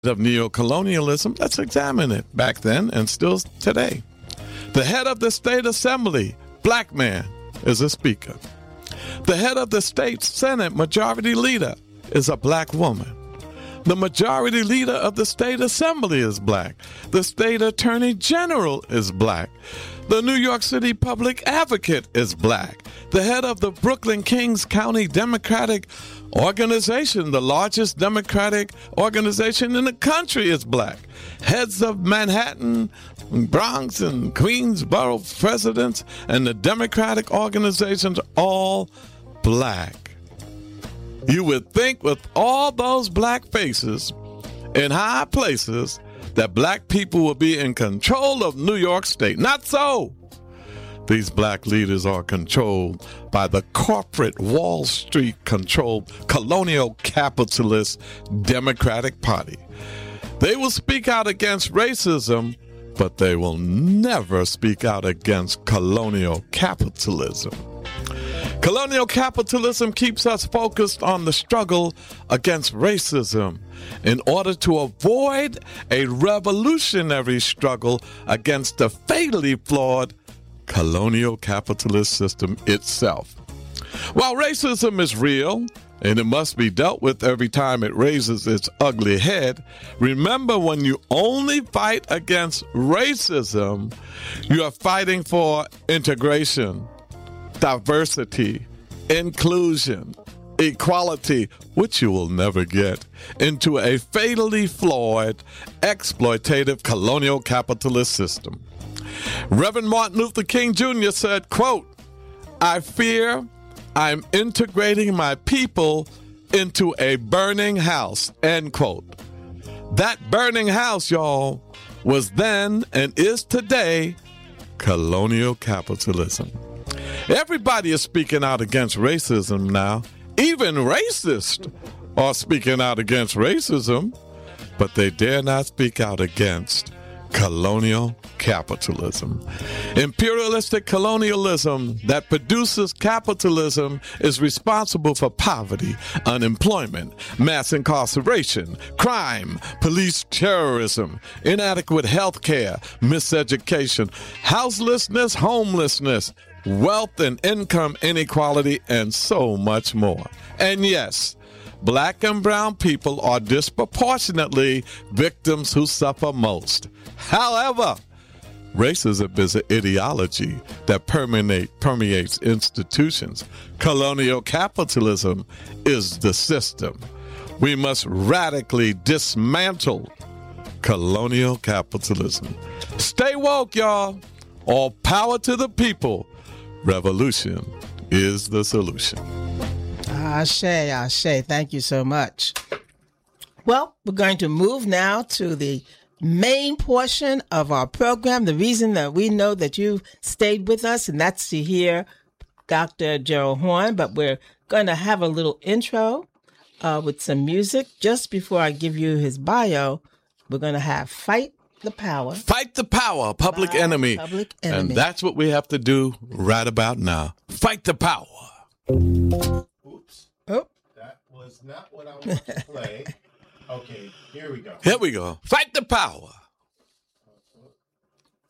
of neocolonialism, let's examine it back then and still today. The head of the state assembly, black man, is a speaker. The head of the state senate majority leader is a black woman. The majority leader of the state assembly is black. The state attorney general is black. The New York City public advocate is black. The head of the Brooklyn Kings County Democratic Organization, the largest Democratic organization in the country, is black. Heads of Manhattan, Bronx, and Queens borough presidents and the Democratic organizations are all black. You would think with all those black faces in high places that black people will be in control of New York State. Not so. These black leaders are controlled by the corporate Wall Street controlled colonial capitalist Democratic Party. They will speak out against racism, but they will never speak out against colonial capitalism. Colonial capitalism keeps us focused on the struggle against racism in order to avoid a revolutionary struggle against the fatally flawed colonial capitalist system itself. While racism is real and it must be dealt with every time it raises its ugly head, remember, when you only fight against racism, you are fighting for integration, diversity, inclusion, equality, which you will never get, into a fatally flawed, exploitative colonial capitalist system. Reverend Martin Luther King Jr. said, quote, "I fear I'm integrating my people into a burning house," end quote. That burning house, y'all, was then and is today colonial capitalism. Everybody is speaking out against racism now. Even racists are speaking out against racism, but they dare not speak out against colonial capitalism. Imperialistic colonialism that produces capitalism is responsible for poverty, unemployment, mass incarceration, crime, police terrorism, inadequate health care, miseducation, houselessness, homelessness, wealth and income inequality, and so much more. And yes, black and brown people are disproportionately victims who suffer most. However, racism is an ideology that permeates institutions. Colonial capitalism is the system. We must radically dismantle colonial capitalism. Stay woke, y'all. All power to the people. Revolution is the solution. Ashe, ashe. Thank you so much. Well, we're going to move now to the main portion of our program. The reason that we know that you stayed with us, and that's to hear Dr. Gerald Horne, but we're going to have a little intro with some music. Just before I give you his bio, we're going to have Fight the Power. Fight the Power, Public Enemy. Public Enemy. And that's what we have to do right about now. Fight the power. Oops. Oh. That was not what I wanted to play. Okay, here we go. Here we go. Fight the power.